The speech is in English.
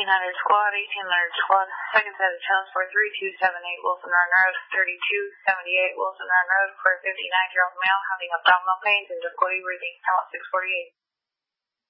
squad, 1800 squad. Second set of transport 3278 Wilson Run Road, 3278 Wilson Run Road for a 59-year-old male having abdominal pains and difficulty breathing. Count 648.